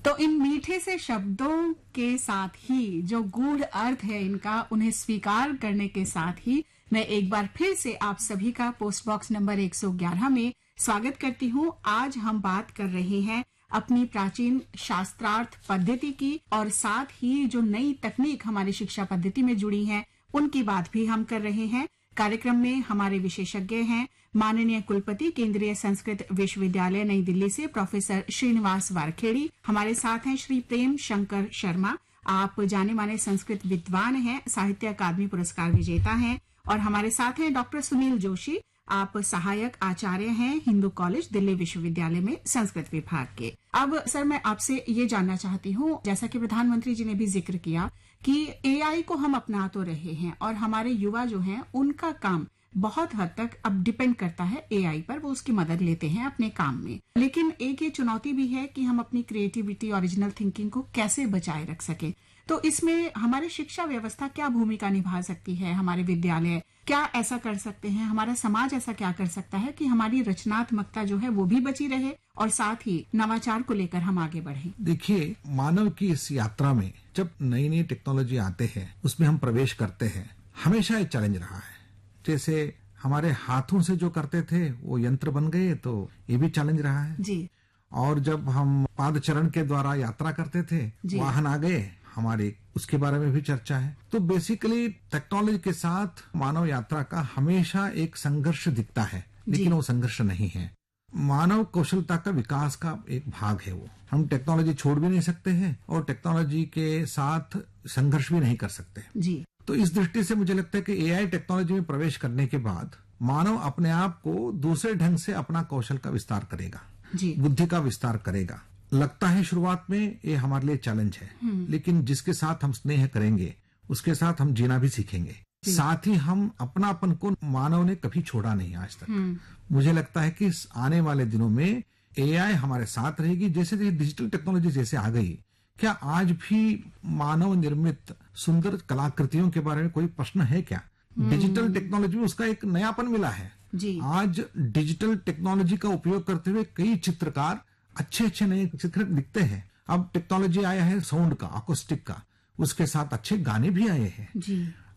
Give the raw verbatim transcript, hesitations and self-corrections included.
तो इन मीठे से शब्दों के साथ ही जो गूढ़ अर्थ है इनका, उन्हें स्वीकार करने के साथ ही मैं एक बार फिर से आप सभी का पोस्ट बॉक्स नंबर एक सौ ग्यारह में स्वागत करती हूँ। आज हम बात कर रहे हैं अपनी प्राचीन शास्त्रार्थ पद्धति की, और साथ ही जो नई तकनीक हमारी शिक्षा पद्धति में जुड़ी है उनकी बात भी हम कर रहे हैं। कार्यक्रम में हमारे विशेषज्ञ हैं माननीय कुलपति केंद्रीय संस्कृत विश्वविद्यालय नई दिल्ली से प्रोफेसर श्रीनिवास वारखेड़ी। हमारे साथ हैं श्री प्रेम शंकर शर्मा, आप जाने माने संस्कृत विद्वान हैं, साहित्य अकादमी पुरस्कार विजेता हैं। और हमारे साथ हैं डॉक्टर सुनील जोशी, आप सहायक आचार्य हैं हिंदू कॉलेज दिल्ली विश्वविद्यालय में संस्कृत विभाग के। अब सर मैं आपसे ये जानना चाहती हूँ, जैसा कि प्रधानमंत्री जी ने भी जिक्र किया कि एआई को हम अपना तो रहे हैं और हमारे युवा जो हैं उनका काम बहुत हद तक अब डिपेंड करता है एआई पर, वो उसकी मदद लेते हैं अपने काम में। लेकिन एक ये चुनौती भी है कि हम अपनी क्रिएटिविटी, ओरिजिनल थिंकिंग को कैसे बचाए रख सके। तो इसमें हमारी शिक्षा व्यवस्था क्या भूमिका निभा सकती है, हमारे विद्यालय क्या ऐसा कर सकते हैं, हमारा समाज ऐसा क्या कर सकता है कि हमारी रचनात्मकता जो है वो भी बची रहे और साथ ही नवाचार को लेकर हम आगे बढ़े। देखिए, मानव की इस यात्रा में जब नई नई टेक्नोलॉजी आते हैं, उसमें हम प्रवेश करते हैं, हमेशा एक चैलेंज रहा है। जैसे हमारे हाथों से जो करते थे वो यंत्र बन गए, तो ये भी चैलेंज रहा है जी। और जब हम पादचरण के द्वारा यात्रा करते थे, वाहन आ गए हमारे, उसके बारे में भी चर्चा है। तो बेसिकली टेक्नोलॉजी के साथ मानव यात्रा का हमेशा एक संघर्ष दिखता है, लेकिन वो संघर्ष नहीं है, मानव कौशलता का विकास का एक भाग है वो। हम टेक्नोलॉजी छोड़ भी नहीं सकते हैं और टेक्नोलॉजी के साथ संघर्ष भी नहीं कर सकते जी। तो इस दृष्टि से मुझे लगता है कि एआई टेक्नोलॉजी में प्रवेश करने के बाद मानव अपने आप को दूसरे ढंग से अपना कौशल का विस्तार करेगा जी, बुद्धि का विस्तार करेगा। लगता है शुरुआत में ये हमारे लिए चैलेंज है, लेकिन जिसके साथ हम स्नेह करेंगे उसके साथ हम जीना भी सीखेंगे। साथ ही हम अपनापन को मानव ने कभी छोड़ा नहीं आज तक। मुझे लगता है कि आने वाले दिनों में एआई हमारे साथ रहेगी। जैसे जैसे डिजिटल टेक्नोलॉजी जैसे आ गई, क्या आज भी मानव निर्मित सुंदर कलाकृतियों के बारे में कोई प्रश्न है क्या? डिजिटल टेक्नोलॉजी में उसका एक नयापन मिला है जी। आज डिजिटल टेक्नोलॉजी का उपयोग करते हुए कई चित्रकार अच्छे अच्छे नए चित्र दिखते हैं। अब टेक्नोलॉजी आया है साउंड का, अकोस्टिक का, उसके साथ अच्छे गाने भी आए हैं जी।